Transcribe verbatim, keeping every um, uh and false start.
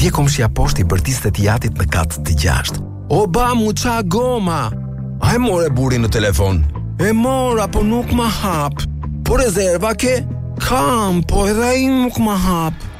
Vje komshia poshtë i bërtisë të jatit në kat të gjashtë. O ba mu qa goma. Aj more buri në telefon. E mora po nuk ma hap. Po rezerva ke? Kam, po edhe ai nuk ma hap.